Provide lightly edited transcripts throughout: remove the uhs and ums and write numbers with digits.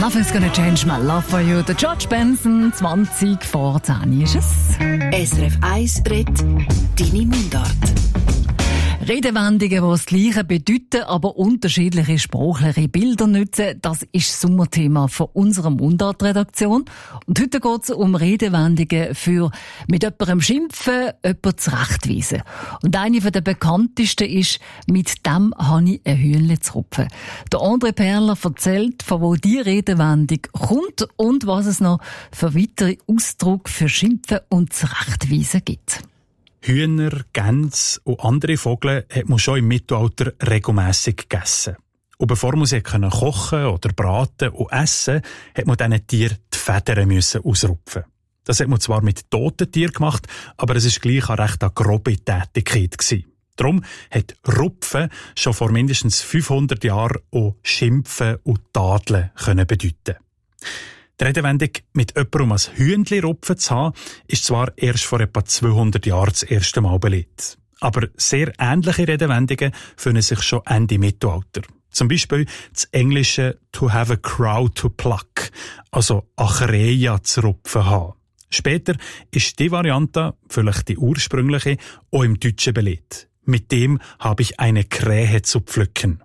Nothing's gonna change my love for you. Der George Benson, 20 vor 10 ist es. SRF 1 redet deine Mundart. Redewendungen, die das Gleiche bedeuten, aber unterschiedliche sprachliche Bilder nutzen, das ist das Sommerthema von unserer Mundart-Redaktion. Und heute geht es um Redewendungen für mit jemandem schimpfen, jemanden zurechtweisen. Und eine der bekanntesten ist, mit dem habe ich ein Hühnchen zu rupfen. Der André Perler erzählt, von wo die Redewendung kommt und was es noch für weitere Ausdrücke für Schimpfen und Zurechtweisen gibt. Hühner, Gänse und andere Vögel hat man schon im Mittelalter regelmässig gegessen. Und bevor man sie kochen oder braten und essen, hat man diesen Tieren die Federn ausrupfen. Das hat man zwar mit toten Tieren gemacht, aber es war gleich eine recht grobe Tätigkeit gewesen. Darum hat Rupfen schon vor mindestens 500 Jahren auch Schimpfen und Tadeln bedeuten. Die Redewendung, mit jemandem ein Hühnchen rupfen zu haben, ist zwar erst vor etwa 200 Jahren das erste Mal belegt. Aber sehr ähnliche Redewendungen finden sich schon Ende Mittelalter. Zum Beispiel das englische «to have a crow to pluck», also eine Krähe zu rupfen haben. Später ist die Variante, vielleicht die ursprüngliche, auch im Deutschen belegt. Mit dem habe ich eine Krähe zu pflücken.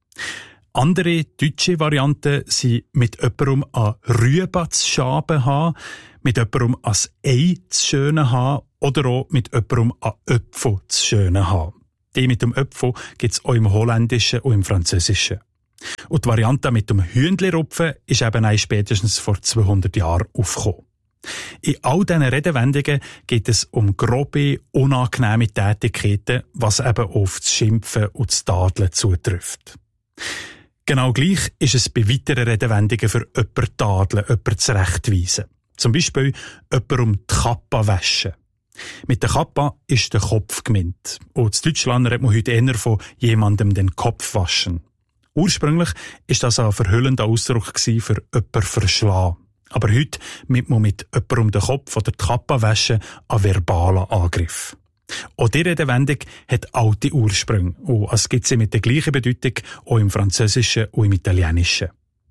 Andere deutsche Varianten sind mit jemandem an Rübe zu schaben haben, mit jemandem an Ei zu schönen haben oder auch mit jemandem an Öpfel zu schönen haben. Die mit dem Öpfel gibt es auch im Holländischen und im Französischen. Und die Variante mit dem Hühnli-Rupfen ist eben spätestens vor 200 Jahren aufgekommen. In all diesen Redewendungen geht es um grobe, unangenehme Tätigkeiten, was eben auf das Schimpfen und das Tadeln zutrifft. Genau gleich ist es bei weiteren Redewendungen für jemanden tadeln, jemanden zurechtweisen. Zum Beispiel jemanden die Kappa waschen. Mit der Kappa ist der Kopf gemeint. Und in Deutschland redet man heute eher von jemandem den Kopf waschen. Ursprünglich ist das ein verhüllender Ausdruck für jemanden verschlagen. Aber heute meint man mit jemandem den Kopf oder die Kappa waschen einen verbalen Angriff. Auch die Redewendung hat alte Ursprünge und es gibt sie mit der gleichen Bedeutung auch im Französischen und im Italienischen.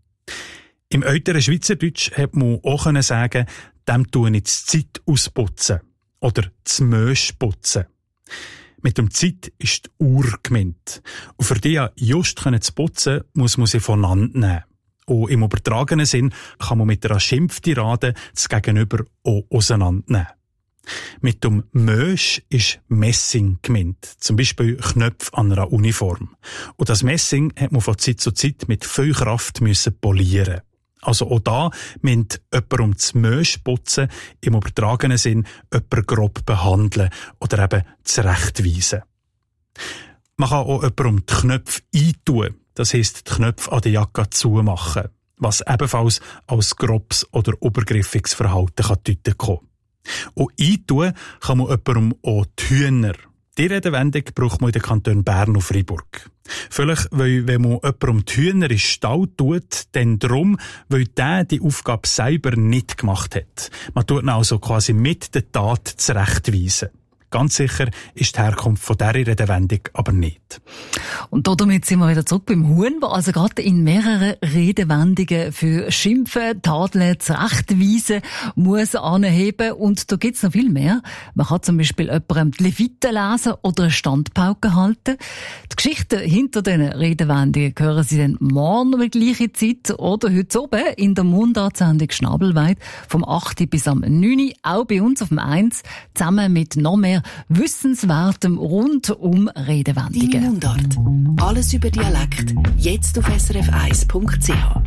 Im älteren Schweizerdeutsch hat man auch sagen, dem tue ich die Zeit ausputzen oder das Mösch putzen. Mit dem Zeit ist die Uhr gemeint. Und für die just zu putzen, muss man sie voneinander nehmen. Und im übertragenen Sinn kann man mit einer Schimpftirade das Gegenüber auch auseinandernehmen. Mit dem Mösch ist Messing gemeint, zum Beispiel Knöpfe an einer Uniform. Und das Messing hat man von Zeit zu Zeit mit viel Kraft polieren. Also auch da müsst jemand das Mösch putzen, im übertragenen Sinn jemanden grob behandeln oder eben zurechtweisen. Man kann auch jemandem die Knöpfe eintun, das heisst die Knöpfe an der Jacke zumachen, was ebenfalls als grobes oder obergriffiges Verhalten gedeutet kann. Und eintun kann man jemandem auch die Hühner. Die Redewendung braucht man in den Kantonen Bern und Freiburg. Vielleicht, weil, wenn man jemandem die Hühner in den Stall tut, dann darum, weil der die Aufgabe selber nicht gemacht hat. Man tut ihn also quasi mit der Tat zurechtweisen. Ganz sicher ist die Herkunft von dieser Redewendung aber nicht. Und damit sind wir wieder zurück beim Huhn, der also gerade in mehreren Redewendungen für Schimpfen, Tadeln, Zurechtweisen muss anheben. Und da gibt's noch viel mehr. Man kann zum Beispiel jemandem die Leviten lesen oder eine Standpauke halten. Die Geschichten hinter diesen Redewendungen hören Sie dann morgen um die gleiche Zeit oder heute oben in der Mundartsendung Schnabelweit vom 8. bis am 9. auch bei uns auf dem 1 zusammen mit noch mehr Wissenswertem rund um Redewendungen. Deine Mundart. Alles über Dialekt. Jetzt auf srf1.ch.